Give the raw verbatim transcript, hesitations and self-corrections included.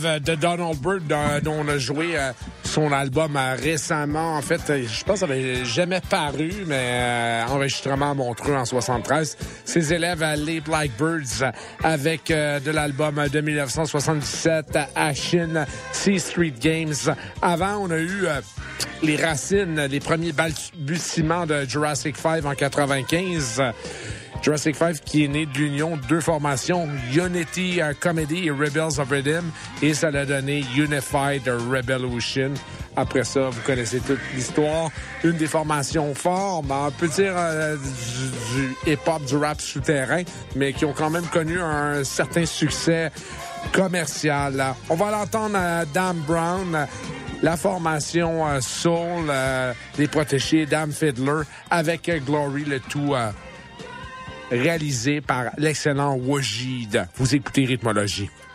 de Donald Byrd, dont on a joué euh, son album euh, récemment. En fait, euh, je pense que ça n'avait jamais paru, mais euh, enregistrement à Montreux en soixante-treize. Ses élèves à Les Blackbirds euh, avec euh, de l'album de dix-neuf cent soixante-dix-sept, Ashin, C Street Games. Avant, on a eu euh, les racines, les premiers balbutiements de Jurassic five en quatre-vingt-quinze. Jurassic five qui est né de l'union de deux formations, Unity uh, Comedy et Rebels of Rhythm, et ça l'a donné Unified Revolution. Après ça, vous connaissez toute l'histoire. Une des formations fortes, ben, on peut dire euh, du, du hip-hop, du rap souterrain, mais qui ont quand même connu un certain succès commercial. On va l'entendre à Dan Brown, la formation euh, Soul, euh, les protégés, Dan Fiddler, avec euh, Glory, le tout euh, réalisé par l'excellent Wajid. Vous écoutez Rythmologie.